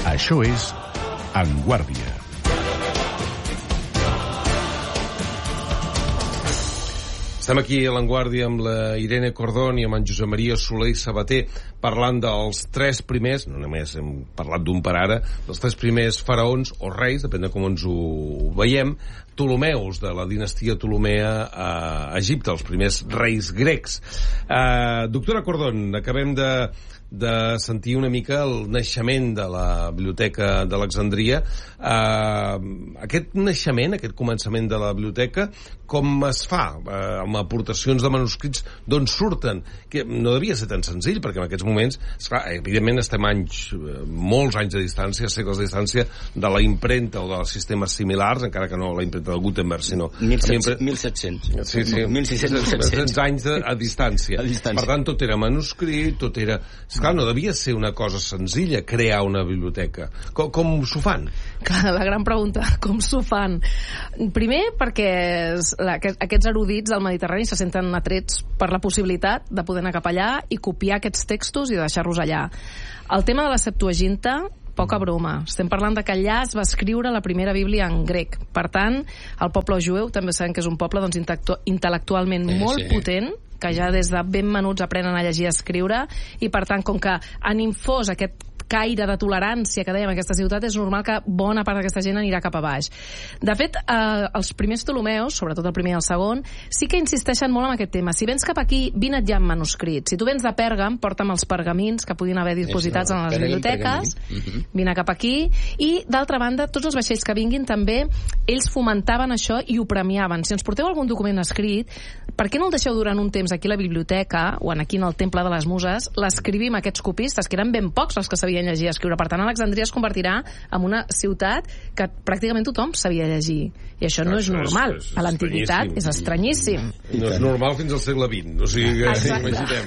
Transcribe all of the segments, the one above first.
Això és En Guàrdia. Estem aquí a l'Enguàrdia amb la Irene Cordón i amb en Josep Maria Soler i Sabater parlant dels tres primers, no només hem parlat d'un per ara, dels tres primers faraons o reis, depèn de com ens ho veiem, Ptolemeus, de la dinastia Ptolomea a Egipte, els primers reis grecs. Doctora Cordón, acabem de sentir una mica el naixement de la Biblioteca d'Alexandria. Aquest naixement, aquest començament de la biblioteca, com es fa? Amb aportacions de manuscrits d'on surten? Que no devia ser tan senzill, perquè en aquests moments, esclar, evidentment estem molts anys de distància, segles de distància, de la impremta o dels sistemes similars, encara que no la impremta de Gutenberg, sinó... 1700. Sí. 1600-1700. anys a distància. Per tant, tot era manuscrit, tot era... Clar, no devia ser una cosa senzilla crear una biblioteca. Com s'ho fan? La gran pregunta, com s'ho fan? Primer, perquè aquests erudits del Mediterrani se senten atrets per la possibilitat de poder anar cap allà i copiar aquests textos i deixar-los allà. El tema de la Septuaginta, poca broma. Estem parlant de que allà es va escriure la primera Bíblia en grec. Per tant, el poble jueu també sabem que és un poble intel·lectualment molt potent, que ja des de ben menuts aprenen a llegir i a escriure, i per tant, com que han infós aquest caire de tolerància que dèiem a aquesta ciutat, és normal que bona part d'aquesta gent anirà cap a baix. De fet, els primers Ptolemeus, sobretot el primer i el segon, sí que insisteixen molt en aquest tema. Si vens cap aquí, vine ja amb manuscrits. Si tu vens de Pèrgam, porta'm els pergamins que puguin haver dipositats en les biblioteques, vine cap aquí, i d'altra banda, tots els vaixells que vinguin també, ells fomentaven això i ho premiaven. Si ens porteu algun document escrit, per què no el deixeu durant un temps aquí a la biblioteca, o aquí en el Temple de les Muses, l'escrivim a aquests copistes, que eren ben pocs els que sabien llegir i escriure. Per tant, Alexandria es convertirà en una ciutat que pràcticament tothom sabia llegir. I això no és normal. A l'antiguitat és estranyíssim. No és normal fins al segle XX. O sigui, imaginem,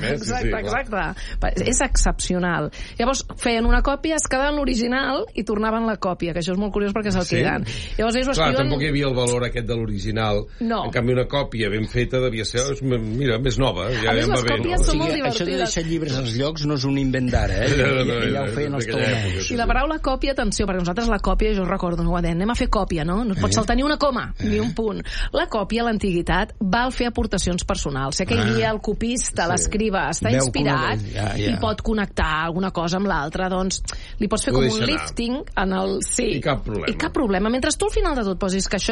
Exacte. És excepcional. Llavors, feien una còpia, es quedaven l'original i tornaven la còpia, que això és molt curiós perquè se'l queden. Llavors, ells ho escriuen... Clar, tampoc hi havia el valor aquest de l'original. No. En canvi, una còpia ben feta devia ser, mira, més nova. A més, les còpies són molt divertides. Això de deixar llibres als llocs no és un invent d'ara, ja ho feien els Ptolemeus. I la paraula còpia, atenció, perquè nosaltres la còpia, jo recordo, no ho deien, anem a fer còpia, no? No et pots saltar ni una coma, ni un punt. La còpia, a l'antiguitat, val fer aportacions personals. Aquell dia el copista, l'escriba, està inspirat i pot connectar alguna cosa amb l'altra, doncs li pots fer com un lifting en el... Sí. I cap problema. I cap problema. Mentre tu al final de tot posis que això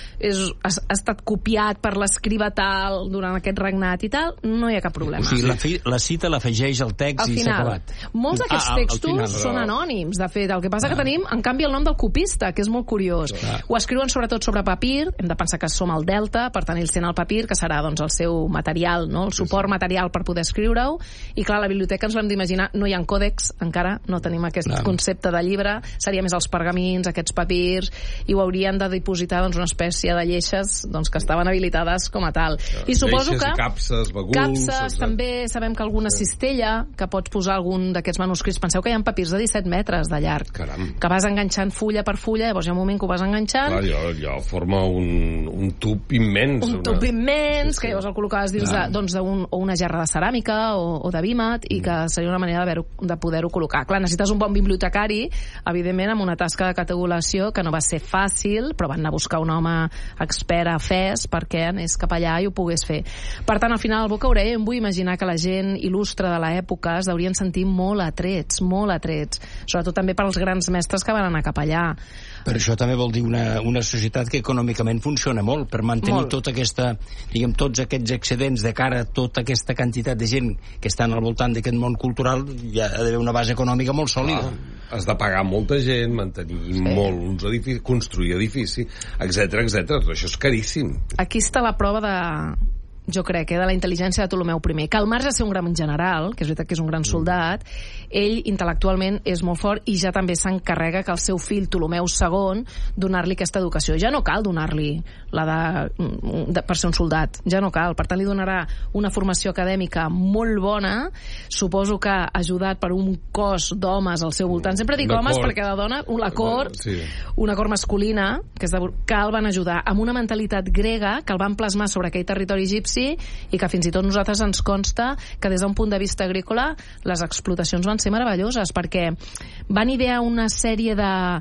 ha estat copiat per l'escriba tal durant aquest regnat i tal, no hi ha cap problema. O sigui, la cita l'afegeix al text i s'ha acabat. Molts d'aquests textos són anònims, de fet. El que passa que tenim, en canvi, el nom del copista, que és molt curiós. Ho escriuen sobretot sobre papir, hem de pensar que som al Delta, per tant ells tenen el papir, que serà doncs, el seu material, no? El suport material per poder escriure-ho, i clar, a la biblioteca ens l'hem d'imaginar, no hi ha còdex, encara no tenim aquest concepte de llibre, seria més els pergamins, aquests papirs, i ho haurien de dipositar doncs, una espècie de lleixes doncs, que estaven habilitades com a tal. I suposo que... Capses, baguls... Capses, també sabem que alguna cistella, que pots posar algun d'aquests manuscrits, penseu que hi ha papirs de 17 metres de llarg, que vas enganxant fulla per fulla, llavors hi ha un moment que ho vas enganxant... Clar, allò forma un tub immens. Un tub immens, que llavors el col·locaves dins d'una gerra de ceràmica o de vímet, i que seria una manera de poder-ho col·locar. Clar, necessites un bon bibliotecari, evidentment, amb una tasca de catalogació que no va ser fàcil, però van anar a buscar un home expert a FES perquè anés cap allà i ho pogués fer. Per tant, al final, al boca orella, em vull imaginar que la gent il·lustre de l'època es deurien sentir molt atrets, sobretot també per als grans mestres que van anar cap allà. Però això també vol dir una societat que econòmicament funciona molt, per mantenir tota aquesta, diguem, tots aquests excedents de cara a tota aquesta quantitat de gent que estan al voltant d'aquest món cultural, hi ha d'haver una base econòmica molt sòlida. Has de pagar molta gent, mantenir molts edificis, construir edifici, etc. Tot això és caríssim. Aquí està la prova jo crec, de la intel·ligència de Ptolemeu I, que al marge de ser un gran general, que és veritat que és un gran soldat, ell intel·lectualment és molt fort i ja també s'encarrega que el seu fill Ptolemeu II donar-li aquesta educació. Ja no cal donar-li la per ser un soldat, ja no cal. Per tant, li donarà una formació acadèmica molt bona, suposo que ajudat per un cos d'homes al seu voltant. Sempre dic homes perquè la dona, una cort masculina, que el van ajudar amb una mentalitat grega que el van plasmar sobre aquell territori egipci, i que fins i tot nosaltres ens consta que des d'un punt de vista agrícola les explotacions van ser meravelloses, perquè van idear una sèrie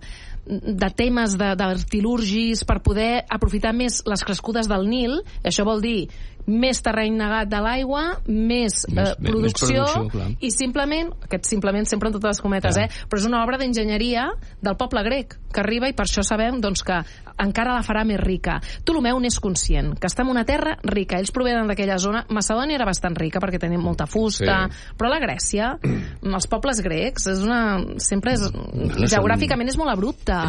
de temes, d'artilurgis per poder aprofitar més les crescudes del Nil. Això vol dir més terreny negat de l'aigua, més producció, i simplement, aquest simplement sempre en totes les cometes, però és una obra d'enginyeria del poble grec, que arriba, i per això sabem doncs, que encara la farà més rica. Ptolemeu n'és conscient, que està en una terra rica. Ells provenen d'aquella zona. Macedònia era bastant rica perquè tenia molta fusta, però la Grècia, els pobles grecs, sempre és... geogràficament és molt abrupta.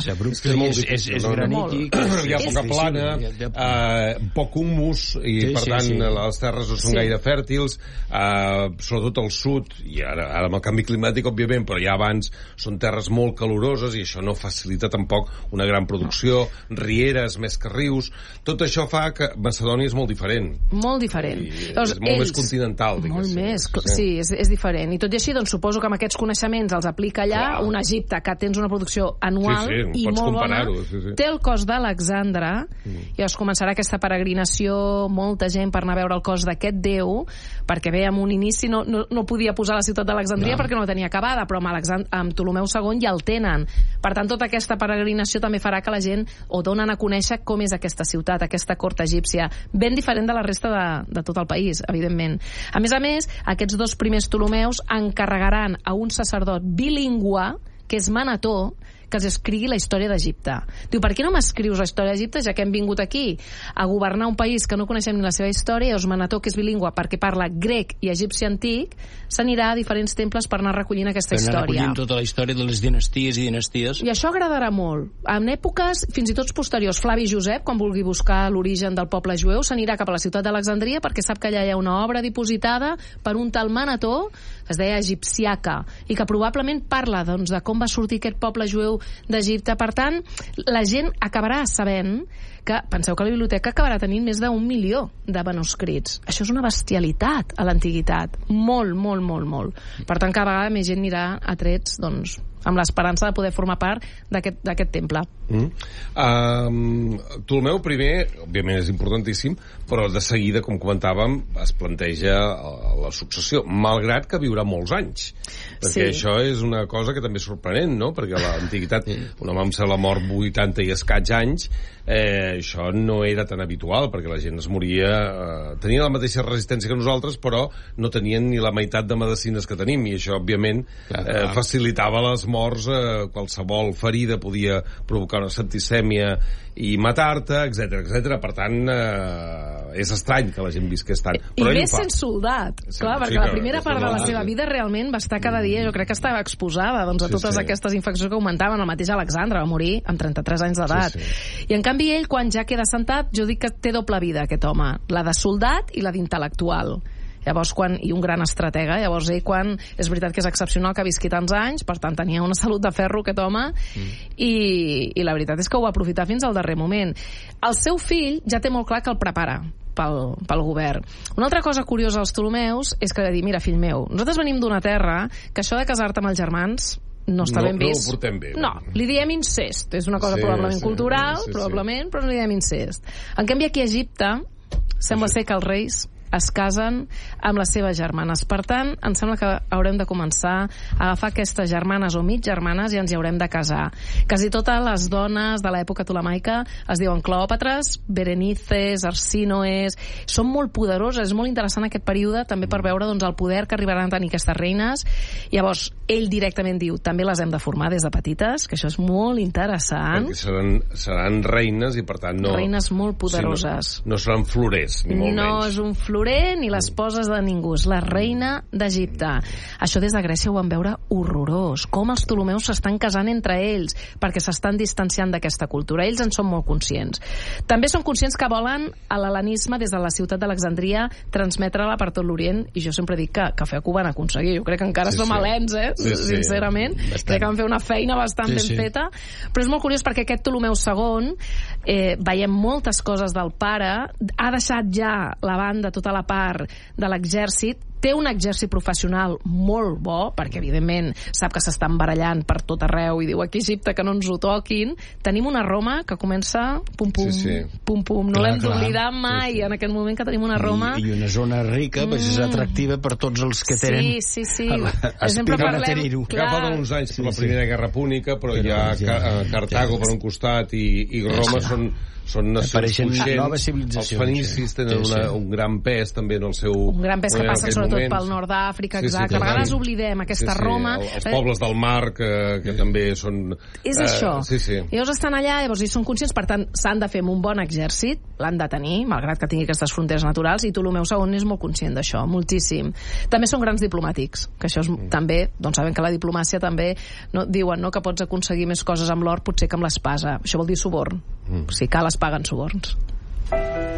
És granític. Hi ha poca plana, poc humus, i per tant les terres no són gaire fèrtils, sobretot al sud, i ara amb el canvi climàtic, òbviament, però ja abans són terres molt caloroses i això no facilita tampoc una gran producció, rieres més que rius. Tot això fa que Macedònia és molt diferent. Molt diferent. És molt més continental, diguéssim. Molt més, sí, és diferent. I tot i així, doncs, suposo que amb aquests coneixements els aplica allà un Egipte, que tens una producció anual i molt bona. Té el cos d'Alexandre, i es començarà aquesta peregrinació, molta gent per anar a veure el cos d'aquest déu, perquè bé, en un inici no podia posar la ciutat d'Alexandria perquè no la tenia acabada, però amb Ptolemeu II ja el tenen. Per tant, tota aquesta peregrinació també farà que la gent o donen a conèixer com és aquesta ciutat, aquesta cort egípcia, ben diferent de la resta de tot el país, evidentment. A més, aquests dos primers Ptolemeus encarregaran a un sacerdot bilingüe, que és Manetó, que els escrigui la història d'Egipte. Diu, per què no m'escrius la història d'Egipte, ja que hem vingut aquí a governar un país que no coneixem ni la seva història? I llavors Manetó, que és bilingüe perquè parla grec i egipci antic, s'anirà a diferents temples per anar recollint aquesta història. Per anar recollint tota la història de les dinasties i dinasties. I això agradarà molt. En èpoques fins i tot posteriors, Flavi Josep, quan vulgui buscar l'origen del poble jueu, s'anirà cap a la ciutat d'Alexandria perquè sap que allà hi ha una obra dipositada per un tal Manetó, que es deia Egipciaca, i que probablement parla doncs, de com va sortir aquest poble jueu d'Egipte. Per tant, la gent acabarà sabent que, penseu que la biblioteca acabarà tenint més d'1 milió de manuscrits. Això és una bestialitat a l'antiguitat. Molt, molt, molt, molt. Per tant, cada vegada més gent anirà a trets, doncs, amb l'esperança de poder formar part d'aquest temple. Ptolemeu primer, òbviament és importantíssim, però de seguida, com comentàvem, es planteja la successió, malgrat que viurà molts anys. Perquè això és una cosa que també és sorprenent, no? Perquè a l'antiguitat, un home amb la mort 80 i escaig anys, això no era tan habitual, perquè la gent es moria... tenia la mateixa resistència que nosaltres, però no tenien ni la meitat de medicines que tenim, i això, òbviament, facilitava les morts. Qualsevol ferida podia provocar una septicèmia i matar-te, etc etc. Per tant, és estrany que la gent visqués tant. I més sent soldat, clar, perquè la primera part de la seva vida realment va estar cada dia, jo crec que estava exposada doncs, a totes aquestes infeccions que comentaven. El mateix Alexandre va morir amb 33 anys d'edat. I en canvi ell, quan ja queda assentat, jo dic que té doble vida aquest home, la de soldat i la d'intel·lectual. Llavors, i un gran estratega, llavors ell, és veritat que és excepcional que visqui tants anys, per tant tenia una salut de ferro aquest home, i la veritat és que ho va aprofitar fins al darrer moment. El seu fill ja té molt clar que el prepara pel govern. Una altra cosa curiosa als Ptolemeus és que va dir, mira, fill meu, nosaltres venim d'una terra que això de casar-te amb els germans no està ben vist. No ho portem bé. No, li diem incest. És una cosa probablement cultural, probablement, però no li diem incest. En canvi, aquí a Egipte sembla ser que els reis es casen amb les seves germanes. Per tant, em sembla que haurem de començar a agafar aquestes germanes o mig germanes i ens hi haurem de casar. Quasi totes les dones de l'època ptolemaica es diuen Cleòpatres, Berenices, Arsínoes. Són molt poderoses, és molt interessant aquest període també per veure doncs, el poder que arribaran a tenir aquestes reines. Llavors, ell directament diu, també les hem de formar des de petites, que això és molt interessant. Perquè seran reines i per tant no... Reines molt poderoses. No seran florers, ni molt menys. No és un florer ni les poses de ningú, és la reina d'Egipte. Això des de Grècia ho van veure horrorós, com els Ptolemeus s'estan casant entre ells, perquè s'estan distanciant d'aquesta cultura. Ells en són molt conscients. També són conscients que volen a l'hel·lenisme des de la ciutat d'Alexandria transmetre-la per tot l'Orient, i jo sempre dic que feu que ho van aconseguir. Jo crec que encara som helens, sincerament. Crec que van fer una feina bastant ben feta, però és molt curiós perquè aquest Ptolemeu II, veiem moltes coses del pare, ha deixat ja la banda, tota la part de l'exèrcit, té un exèrcit professional molt bo, perquè evidentment sap que s'estan barallant per tot arreu i diu aquí a Egipte que no ens ho toquin. Tenim una Roma que comença pum-pum, pum-pum. No l'hem d'oblidar mai en aquest moment que tenim una Roma... I una zona rica, és atractiva per tots els que tenen... Sí. Aspiren a tenir-ho. Ja fa uns anys per la Primera Guerra Púnica, però ja Cartago per un costat i Roma són nacions fuixents. Els fenicis tenen un gran pes també en el seu... Un gran pes que passa sobretot pel nord d'Àfrica, exacte. A vegades oblidem aquesta Roma... Els pobles del mar que també són... És això. Llavors estan allà, llavors hi són conscients, per tant s'han de fer amb un bon exèrcit, l'han de tenir, malgrat que tingui aquestes fronteres naturals, i Ptolemeu II és molt conscient d'això, moltíssim. També són grans diplomàtics, que això és també, doncs sabem que la diplomàcia també diuen que pots aconseguir més coses amb l'or potser que amb l'espasa. Això vol dir suborn. Si cal es paguen suborns.